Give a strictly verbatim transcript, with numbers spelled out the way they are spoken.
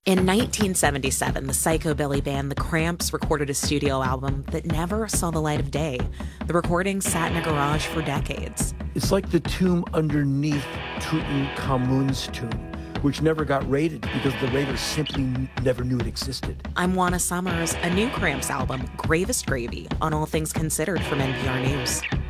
In nineteen seventy-seven, the psychobilly band The Cramps recorded a studio album that never saw the light of day. The recording sat in a garage for decades. It's like the tomb underneath Tutankhamun's tomb, which never got raided because the raiders simply never knew it existed. I'm Juana Summers. A new Cramps album, Gravest Gravy, on All Things Considered from N P R News.